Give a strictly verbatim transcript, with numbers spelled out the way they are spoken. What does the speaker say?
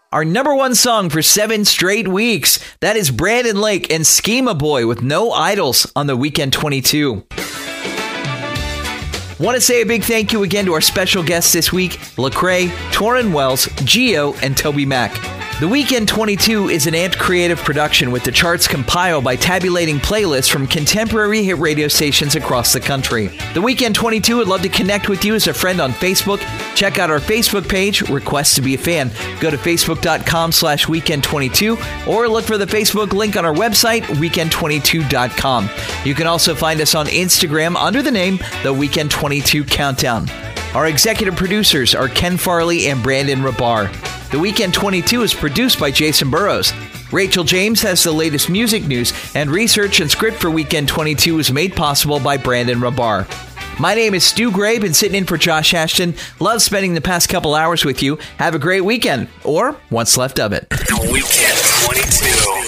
our number one song for seven straight weeks. That is Brandon Lake and Schema Boy with No Idols on the Weekend twenty-two. Want to say a big thank you again to our special guests this week, Lecrae, Torrin Wells, Geo, and Toby Mac. The Weekend twenty-two is an Amped Creative production with the charts compiled by tabulating playlists from contemporary hit radio stations across the country. The Weekend twenty-two would love to connect with you as a friend on Facebook. Check out our Facebook page, Request to be a Fan. Go to facebook.com slash weekend22 or look for the Facebook link on our website, weekend twenty-two dot com. You can also find us on Instagram under the name The Weekend twenty-two Countdown. Our executive producers are Ken Farley and Brandon Rabar. The Weekend twenty-two is produced by Jason Burrows. Rachel James has the latest music news, and research and script for Weekend twenty-two was made possible by Brandon Rabar. My name is Stu Gray, been sitting in for Josh Ashton. Love spending the past couple hours with you. Have a great weekend, or what's left of it. Weekend twenty-two.